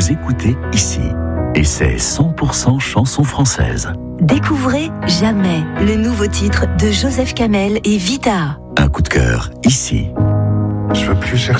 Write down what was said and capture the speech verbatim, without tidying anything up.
vous écoutez ici. Et c'est cent pour cent chansons françaises. Découvrez Jamais, le nouveau titre de Joseph Kamel et Vita. Un coup de cœur ici. Je veux plus chercher.